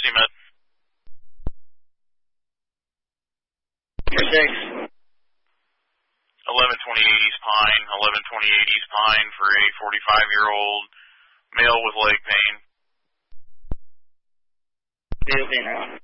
CMed. 6. 1120 East Pine, 1128 East Pine for a 45-year-old male with leg pain. Leg pain,